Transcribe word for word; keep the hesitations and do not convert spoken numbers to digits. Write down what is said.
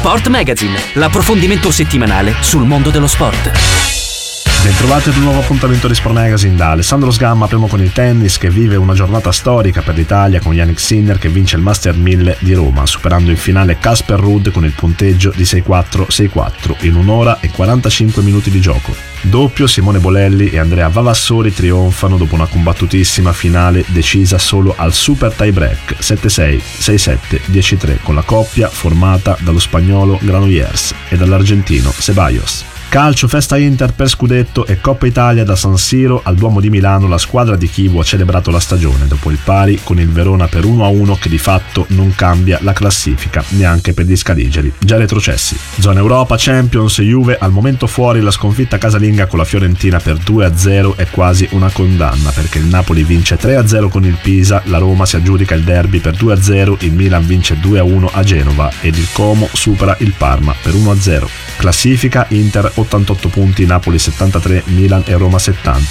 Sport Magazine, l'approfondimento settimanale sul mondo dello sport. Bentrovati ad un nuovo appuntamento di Sport Magazine da Alessandro Sgamma. Apriamo con il tennis, che vive una giornata storica per l'Italia con Jannik Sinner che vince il Master mille di Roma, superando in finale Casper Ruud con il punteggio di sei quattro sei quattro in un'ora e quarantacinque minuti di gioco. Doppio, Simone Bolelli e Andrea Vavassori trionfano dopo una combattutissima finale decisa solo al super tie break sette sei, sei sette, dieci tre, con la coppia formata dallo spagnolo Granollers e dall'argentino Ceballos. Calcio, festa Inter per scudetto e Coppa Italia da San Siro al Duomo di Milano. La squadra di Chievo ha celebrato la stagione dopo il pari con il Verona per uno a uno, che di fatto non cambia la classifica neanche per gli scaligeri già retrocessi. Zona Europa, Champions, Juve al momento fuori. La sconfitta casalinga con la Fiorentina per due a zero è quasi una condanna, perché il Napoli vince tre a zero con il Pisa, la Roma si aggiudica il derby per due a zero, il Milan vince due a uno a Genova ed il Como supera il Parma per uno a zero. Classifica: Inter ottantotto punti, Napoli settantatré, Milan e Roma settanta.